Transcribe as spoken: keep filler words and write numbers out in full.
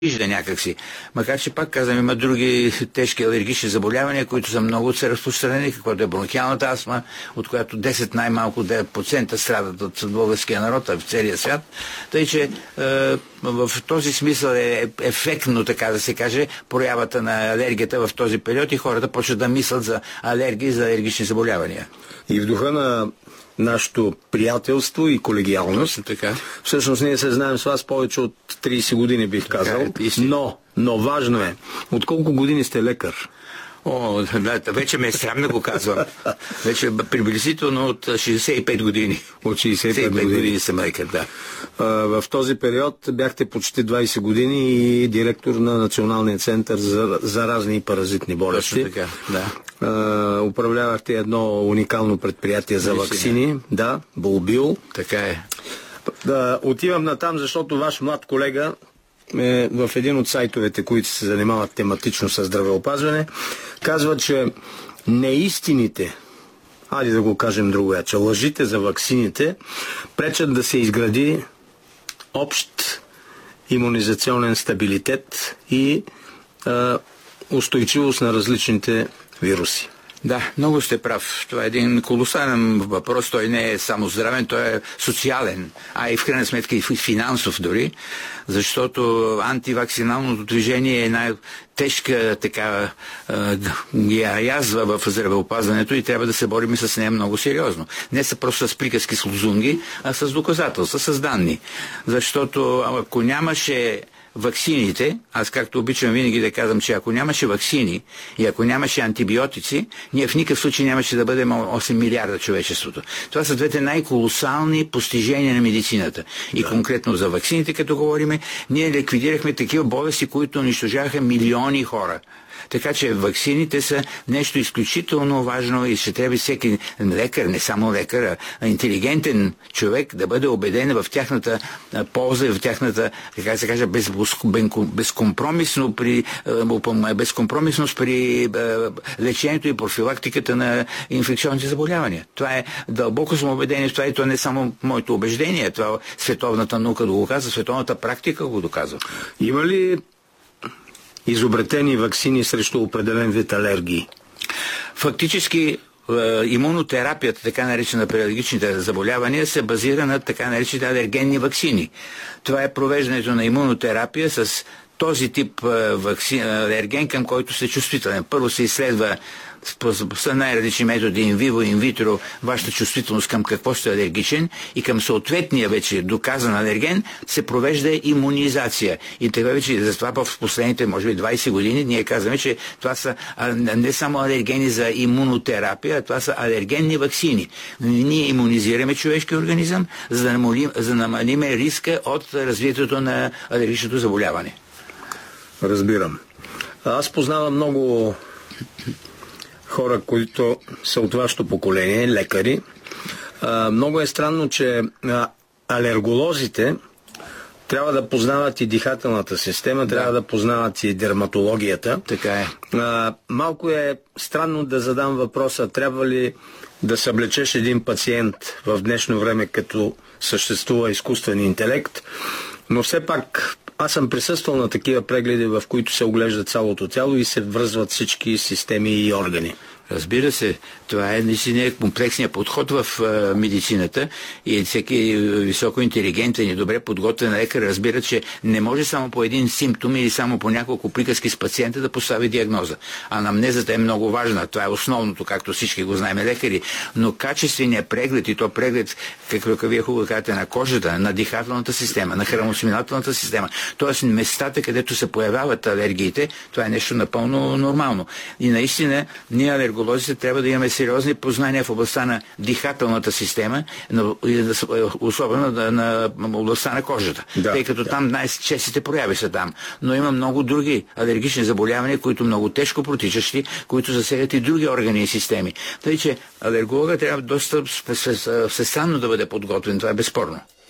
вижда някакси. Макар че, пак казвам, има други тежки алергични заболявания, които са много се разпространени, каквото е бронхиалната астма, от която десет най-малко девет процента страдат от българския народ, а в целия свят. Тъй, че е, в този смисъл е ефектно, така да се каже, проявата на алергията в този период и хората почват да мислят за алергии, за алергични заболявания. И в духа на нашето приятелство и колегиалност. Така. Всъщност ние се знаем с вас повече от трийсет години, бих казал. Е, но, но важно е. От колко години сте лекар? О, да, вече ме е срам да го казвам. Вече приблизително от шейсет и пет години. От шейсет и пет години. години съм лекар, да. А, в този период бяхте почти двайсет години и директор на Националния център за заразни и паразитни болести. Точно така, да. А, управлявахте едно уникално предприятие за ваксини. Да, Булбил. Така е. Да, отивам натам, защото ваш млад колега е в един от сайтовете, които се занимават тематично с здравеопазване, казва, че неистините, айде да го кажем другоя, че лъжите за ваксините пречат да се изгради общ имунизационен стабилитет и а, устойчивост на различните вируси. Да, много сте прав. Това е един колосален въпрос. Той не е само здравен, той е социален, а и в крайна сметка и финансов дори, защото антивакциналното движение е най-тежка така язва в здравеопазването и трябва да се борим с нея много сериозно. Не са просто с приказки с лозунги, а с доказателства, с данни. Защото ако нямаше ваксините, аз както обичам винаги да казвам, че ако нямаше ваксини и ако нямаше антибиотици, ние в никакъв случай нямаше да бъдем осем милиарда човечеството. Това са двете най-колосални постижения на медицината. И да. Конкретно за ваксините, като говориме, ние ликвидирахме такива болести, които унищожаваха милиони хора. Така че ваксините са нещо изключително важно и ще трябва всеки лекар, не само лекар, а интелигентен човек да бъде убеден в тяхната полза и в тяхната, така се каже, без, безкомпромисно при, безкомпромисност при лечението и профилактиката на инфекционните заболявания. Това е дълбоко съм убеден в това и това не е само моето убеждение, това световната наука да го казва, световната практика го доказва. Има ли изобретени ваксини срещу определен вид алергии? Фактически имунотерапията, така наречена при алергичните заболявания, се базира на така наречените алергенни ваксини. Това е провеждането на имунотерапия с този тип ваксин, алерген, към който се чувствителен. Първо се изследва са най-различни методи инвиво, инвитро, вашата чувствителност към какво сте алергичен и към съответния вече доказан алерген се провежда имунизация. И така вече за това в последните, може би, двайсет години ние казваме, че това са не само алергени за имунотерапия, а това са алергенни ваксини. Ние имунизираме човешкия организъм, за да намалим, за да намалим риска от развитието на алергичното заболяване. Разбирам. Аз познавам много хора, които са от вашето поколение, лекари. А, много е странно, че а, алерголозите трябва да познават и дихателната система, да. Трябва да познават и дерматологията. Така е. А, малко е странно да задам въпроса, трябва ли да съблечеш един пациент в днешно време, като съществува изкуствен интелект, но все пак аз съм присъствал на такива прегледи, в които се оглежда цялото тяло и се връзват всички системи и органи. Разбира се, това е наистина комплексният подход в а, медицината и всеки високо интелигентен и добре подготвен лекар разбира, че не може само по един симптом или само по няколко приказки с пациента да постави диагноза. Анамнезата е много важна, това е основното, както всички го знаем лекари, но качественият преглед и то преглед, както вие хубаво казвате, на кожата, на дихателната система, на храносмилателната система, т.е. местата, където се появяват алергиите, това е нещо напълно нормално. И наистина ние алерго трябва да имаме сериозни познания в областта на дихателната система, особено на областта на кожата, да, тъй като да. Там най-честите прояви са там. Но има много други алергични заболявания, които много тежко протичащи, които засягат и други органи и системи. Тъй, че алерголога трябва доста всестранно да бъде подготвен, това е безспорно.